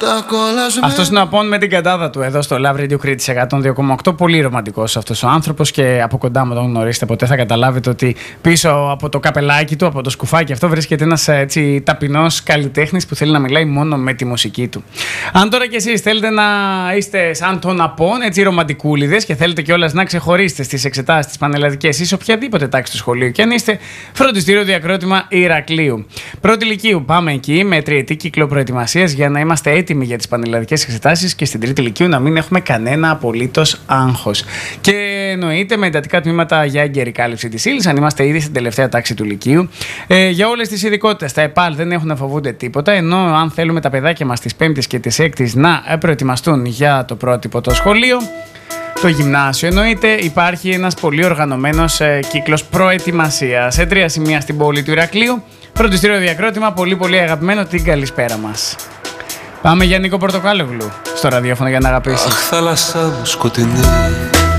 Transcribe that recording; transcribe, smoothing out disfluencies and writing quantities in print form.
Αυτός είναι ο Απόν με την καντάδα του εδώ στο Love Radio Critics 102,8. Πολύ ρομαντικός αυτός ο άνθρωπος και από κοντά μου τον γνωρίσετε ποτέ θα καταλάβετε ότι πίσω από το καπελάκι του, από το σκουφάκι αυτό, βρίσκεται ένας έτσι ταπεινός καλλιτέχνης που θέλει να μιλάει μόνο με τη μουσική του. Αν τώρα κι εσείς θέλετε να είστε σαν τον Απόν, έτσι ρομαντικούλιδες και θέλετε κιόλας να ξεχωρίσετε στις εξετάσεις τις πανελλαδικές ή σε οποιαδήποτε τάξη του σχολείου και αν είστε φροντιστήριο Διακρότημα Ηρακλείου. Πρώτη Λυκείου, πάμε εκεί με τριετή κύκλο προετοιμασίας για να είμαστε έτοιμοι για τις πανελλαδικές εξετάσεις και στην Τρίτη Λυκείου να μην έχουμε κανένα απολύτως άγχος. Και εννοείται με εντατικά τμήματα για έγκαιρη κάλυψη της ύλης, αν είμαστε ήδη στην τελευταία τάξη του Λυκείου. Για όλες τις ειδικότητες, τα ΕΠΑΛ δεν έχουν να φοβούνται τίποτα, ενώ αν θέλουμε τα παιδάκια μας της 5ης και της 6ης να προετοιμαστούν για το πρότυπο το σχολείο, το γυμνάσιο εννοείται, υπάρχει ένας πολύ οργανωμένος κύκλος προετοιμασίας σε 3 σημεία στην πόλη του Ηρακλείου. Φροντιστήριο Διακρότημα, πολύ πολύ αγαπημένο, την καλησπέρα μας. Πάμε για Νίκο Πορτοκάλογλου στο ραδιόφωνο για να αγαπήσεις. Αχ, θάλασσά μου σκοτεινή,